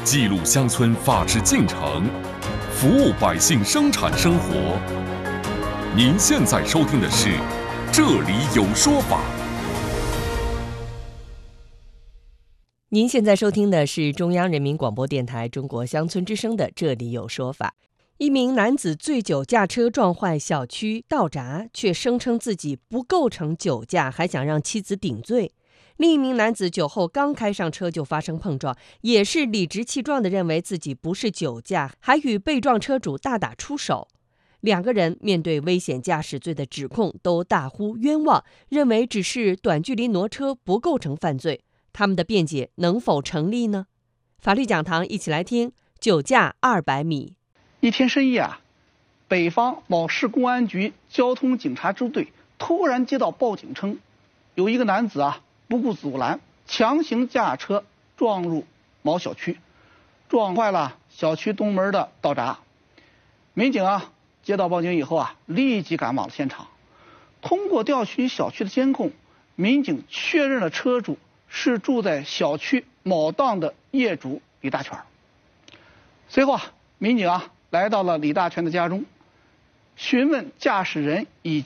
记录乡村法治进程，服务百姓生产生活。您现在收听的是《这里有说法》。 您现在收听的是中央人民广播电台中国乡村之声的《这里有说法》。一名男子醉酒驾车撞坏小区道闸，却声称自己不构成酒驾，还想让妻子顶罪。另一名男子酒后刚开上车就发生碰撞，也是理直气壮地认为自己不是酒驾，还与被撞车主大打出手。两个人面对危险驾驶罪的指控都大呼冤枉，认为只是短距离挪车不构成犯罪。他们的辩解能否成立呢？法律讲堂一起来听酒驾200米。 一天深夜北方某市公安局交通警察支队突然接到报警称，有一个男子不顾阻拦，强行驾车撞入某小区，撞坏了小区东门的道闸。民警接到报警以后立即赶往了现场。通过调取小区的监控，民警确认了车主是住在小区某档的业主李大全。随后民警来到了李大全的家中，询问驾驶人以及